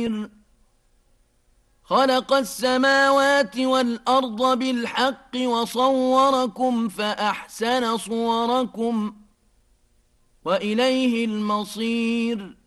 بصير خلق السماوات والأرض بالحق وصوركم فأحسن صوركم وإليه المصير